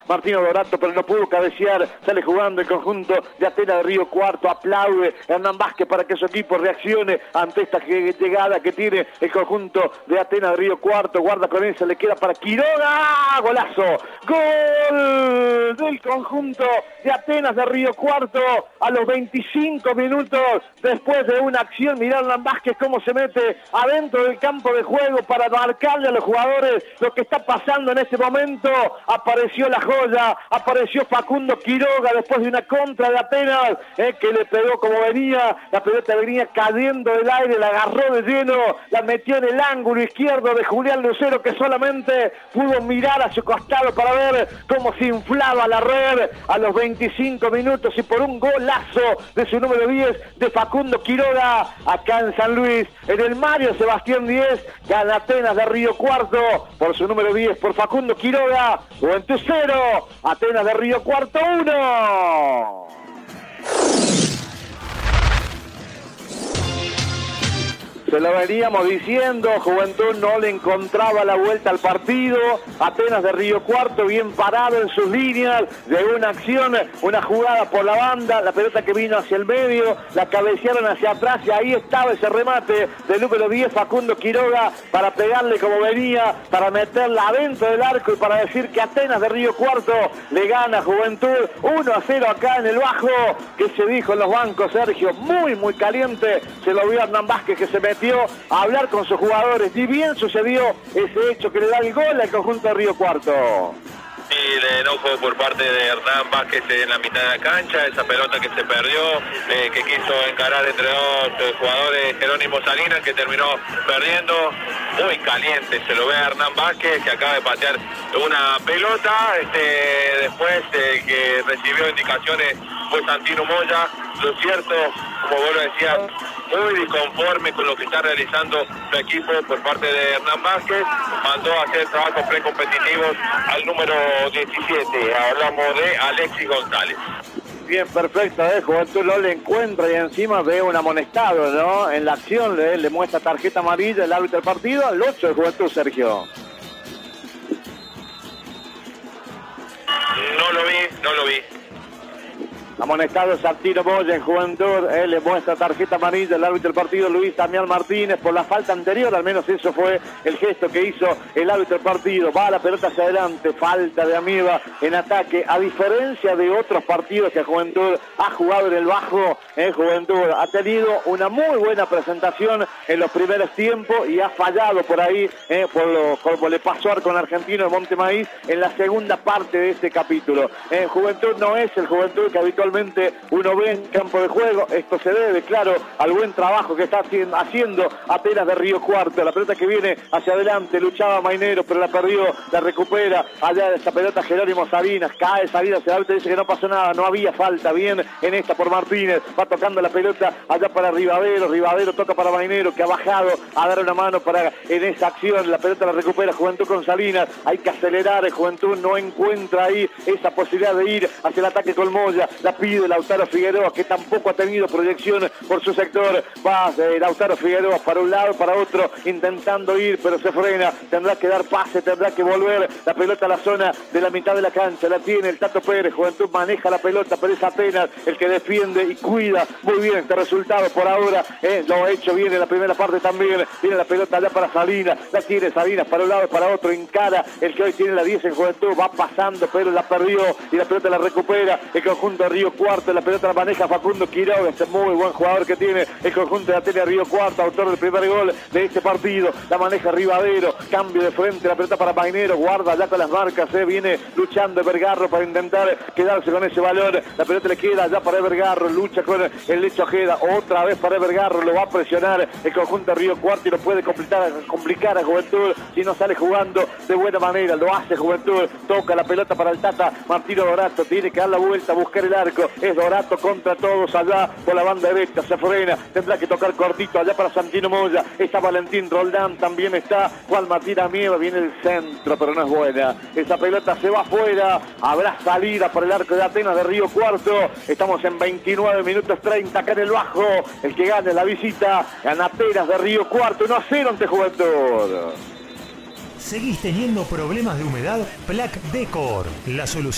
Martino Dorato, pero no pudo cabecear, sale jugando el conjunto de Atenas de Río Cuarto, aplaude Hernán Vázquez para que su equipo reaccione ante esta llegada que tiene el conjunto de Atenas de Río Cuarto, guarda con esa, le queda para Quiroga, golazo, gol del conjunto de Atenas de Río Cuarto a los 25 minutos después de una acción. Mirá Hernán Vázquez cómo se mete adentro del campo de juego para marcarle a los jugadores lo que está pasando en este momento. Apareció la joya, apareció Facundo Quiroga después de una contra de Atenas que le pegó como venía, la pelota venía cayendo del aire, la agarró de lleno, la metió en el ángulo izquierdo de Julián Lucero, que solamente pudo mirar a su costado para ver cómo se inflaba la red a los 25 minutos y por un golazo de su número 10 de Facundo Quiroga acá en San Luis, en el Mario Sebastián 10, gana Atenas de Río Cuarto por su número 10, por Facundo Quiroga. Juventud 0, Atenas de Río Cuarto 1. Se lo veníamos diciendo, Juventud no le encontraba la vuelta al partido, Atenas de Río Cuarto bien parado en sus líneas, llegó una acción, una jugada por la banda, la pelota que vino hacia el medio, la cabecearon hacia atrás y ahí estaba ese remate del número 10, Facundo Quiroga, para pegarle como venía, para meterla adentro del arco y para decir que Atenas de Río Cuarto le gana a Juventud 1-0 acá en el Bajo, que se dijo en los bancos, Sergio, muy caliente, se lo vio a Hernán Vázquez que se metió a hablar con sus jugadores y bien sucedió ese hecho que le da el gol al conjunto de Río Cuarto. Sí, el enojo por parte de Hernán Vázquez en la mitad de la cancha, esa pelota que se perdió, que quiso encarar entre dos jugadores, Jerónimo Salinas, que terminó perdiendo, muy caliente, se lo ve a Hernán Vázquez, que acaba de patear una pelota, después que recibió indicaciones fue Santino Moya. Lo cierto, como vos lo decías, muy disconforme con lo que está realizando su equipo por parte de Hernán Vázquez, mandó a hacer trabajos precompetitivos al número 17, hablamos de Alexis González. Bien, perfecto, Juventud no le encuentra y encima ve un amonestado, ¿no? En la acción le muestra tarjeta amarilla el árbitro del partido al 8 de Juventud, Sergio. No lo vi. Amonestado Santino Moya en Juventud, él le muestra tarjeta amarilla el árbitro del partido Luis Damián Martínez por la falta anterior, al menos eso fue el gesto que hizo el árbitro del partido. Va la pelota hacia adelante, falta de Amiba en ataque, a diferencia de otros partidos que Juventud ha jugado en el Bajo, Juventud ha tenido una muy buena presentación en los primeros tiempos y ha fallado por ahí, como le pasó con Argentino de Montemaíz en la segunda parte de este capítulo. Juventud no es el Juventud que habitualmente uno ve en campo de juego. Esto se debe, claro, al buen trabajo que está haciendo Atenas de Río Cuarto. La pelota que viene hacia adelante, luchaba Mainero, pero la perdió, la recupera. Allá de esa pelota Jerónimo Salinas, cae Salinas, el árbitro dice que no pasó nada, no había falta. Bien en esta por Martínez, va tocando la pelota allá para Rivadero toca para Mainero, que ha bajado a dar una mano para en esa acción. La pelota la recupera Juventud con Salinas, hay que acelerar, Juventud no encuentra ahí esa posibilidad de ir hacia el ataque con Moya. La pide Lautaro Figueroa, que tampoco ha tenido proyección por su sector. Va Lautaro Figueroa para un lado, para otro, intentando ir, pero se frena. Tendrá que dar pase, tendrá que volver la pelota a la zona de la mitad de la cancha. La tiene el Tato Pérez. Juventud maneja la pelota, pero es Atenas el que defiende y cuida muy bien este resultado por ahora. Lo ha hecho bien en la primera parte también. Tiene la pelota allá para Salinas. La tiene Salinas para un lado, para otro. Encara el que hoy tiene la 10 en Juventud. Va pasando, pero la perdió y la pelota la recupera el conjunto de Río Cuarto. La pelota la maneja Facundo Quiroga, este muy buen jugador que tiene el conjunto de Atenas Río Cuarto, autor del primer gol de este partido. La maneja Rivadero, cambio de frente, la pelota para Mainero, guarda ya con las marcas, viene luchando Evergarro para intentar quedarse con ese balón. La pelota le queda ya para Evergarro, lucha con el Lecho Ojeda, otra vez para Evergarro, lo va a presionar el conjunto de Río Cuarto y lo puede complicar a Juventud si no sale jugando de buena manera. Lo hace Juventud, toca la pelota para el Tata Martino Dorato, tiene que dar la vuelta, buscar el arco. Es Dorato contra todos allá por la banda derecha, se frena, tendrá que tocar cortito allá para Santino Moya. Está Valentín Roldán, también está Juan Matías Amieva, viene el centro, pero no es buena. Esa pelota se va afuera, habrá salida por el arco de Atenas de Río Cuarto. Estamos en 29 minutos 30 acá en el Bajo. El que gane la visita en Atenas de Río Cuarto, 1-0 ante Juventud. ¿Seguís teniendo problemas de humedad? Plac Decor, la solución.